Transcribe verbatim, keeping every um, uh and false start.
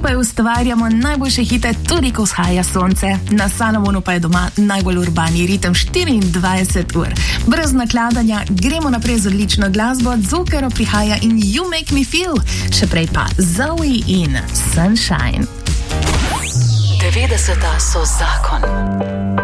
Skupaj ustvarjamo najboljše hite, tudi ko vzhaja sonce. Na Salomonu pa je doma najbolj urbani ritem štiriindvajset ur. Brez nakladanja gremo naprej z odlično glasbo, Zukero prihaja in You Make Me Feel, še prej pa Zoe in Sunshine. devetdeseta so zakon.